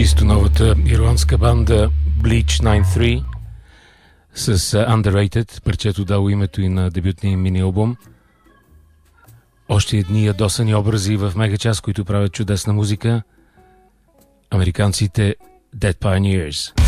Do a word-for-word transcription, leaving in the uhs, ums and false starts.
чисто новата ирландска банда Bleach девет три с Underrated. Парчето дало името и на дебютния мини-албум. Още едни ядосани образи в мегачас, които правят чудесна музика. Американците Dead Pioneers.